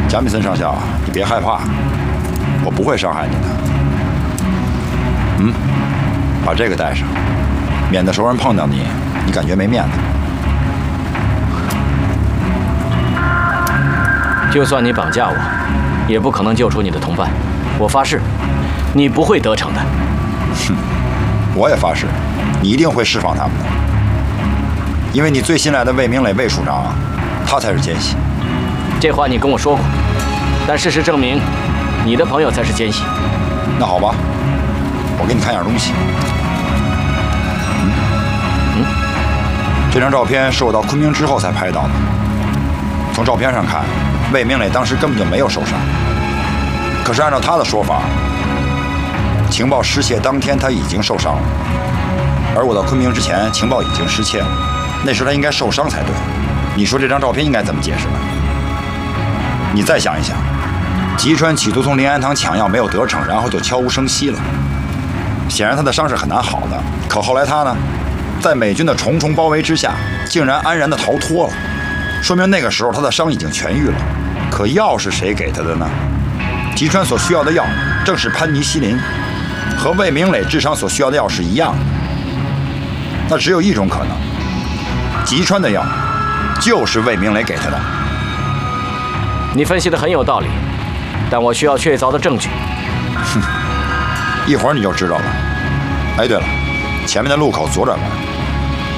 加米森上校，你别害怕，我不会伤害你的。把这个带上，免得熟人碰到你，你感觉没面子。 就算你绑架我，也不可能救出你的同伴。我发誓，你不会得逞的。 哼，我也发誓，你一定会释放他们的，因为你最信赖的魏明磊魏署长，他才是奸细。 这话你跟我说过，但事实证明，你的朋友才是奸细。 那好吧，我给你看样东西。这张照片是我到昆明之后才拍到的。从照片上看，魏明磊当时根本就没有受伤。可是按照他的说法，情报失窃当天他已经受伤了，而我到昆明之前，情报已经失窃了，那时他应该受伤才对。你说这张照片应该怎么解释呢？你再想一想，吉川企图从临安堂抢药没有得逞，然后就悄无声息了。显然他的伤是很难好的，可后来他呢，在美军的重重包围之下，竟然安然地逃脱了，说明那个时候他的伤已经痊愈了。可药是谁给他的呢？吉川所需要的药正是潘尼西林，和魏明磊智商所需要的药是一样的。那只有一种可能，吉川的药就是魏明磊给他的。 你分析的很有道理，但我需要确凿的证据。 哼，一会儿你就知道了。哎，对了，前面的路口左转弯。